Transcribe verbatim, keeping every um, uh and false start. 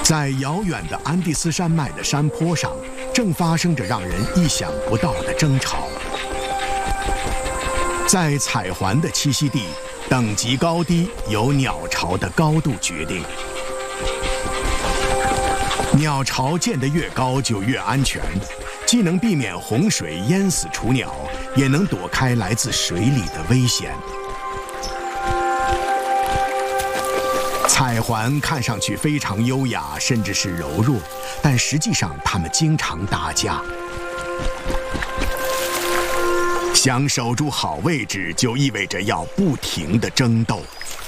在遥远的安第斯山脉的山坡上，正发生着让人意想不到的争吵。在彩环的栖息地，等级高低由鸟巢的高度决定。鸟巢建得越高就越安全，既能避免洪水淹死雏鸟，也能躲开来自水里的危险。彩环看上去非常优雅，甚至是柔弱，但实际上它们经常打架。想守住好位置，就意味着要不停地争斗。